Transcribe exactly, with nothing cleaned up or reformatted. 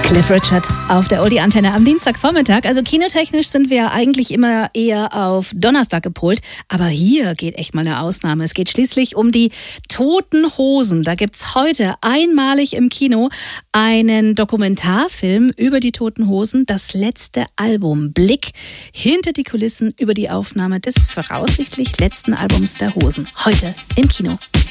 Cliff Richard auf der Oldie-Antenne am Dienstagvormittag. Also kinotechnisch sind wir eigentlich immer eher auf Donnerstag gepolt. Aber hier geht echt mal eine Ausnahme. Es geht schließlich um die Toten Hosen. Da gibt's heute einmalig im Kino einen Dokumentarfilm über die Toten Hosen. Das letzte Album. Blick hinter die Kulissen über die Aufnahme des voraussichtlich letzten Albums der Hosen. Heute im Kino.